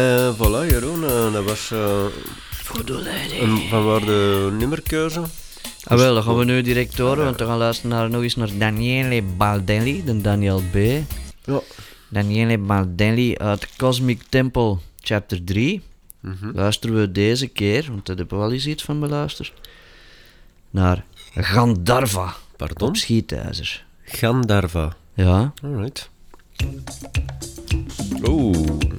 Voilà, Jeroen, dat was Voor de leiding. van waar de nummerkeuze. Wel, dan gaan we nu direct horen, want we gaan luisteren nog eens naar Daniele Baldelli, de Daniel B. Ja. Daniele Baldelli uit Cosmic Temple, chapter 3. Luisteren we deze keer, want daar hebben we wel eens iets van beluisterd, naar Gandharva. Pardon? Op Schietijzer. Gandharva. Ja. Alright. Oeh.